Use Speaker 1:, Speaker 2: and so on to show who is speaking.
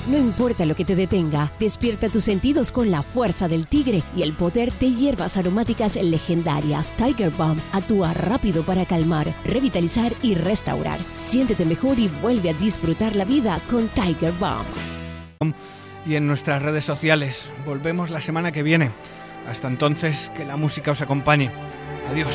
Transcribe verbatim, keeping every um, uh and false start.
Speaker 1: No importa lo que te detenga, despierta tus sentidos con la fuerza del tigre y el poder de hierbas aromáticas legendarias. Tiger Balm actúa rápido para calmar, revitalizar y restaurar. Siéntete mejor y vuelve a disfrutar la vida con Tiger Balm.
Speaker 2: Y en nuestras redes sociales. Volvemos la semana que viene. Hasta entonces, que la música os acompañe. Adiós.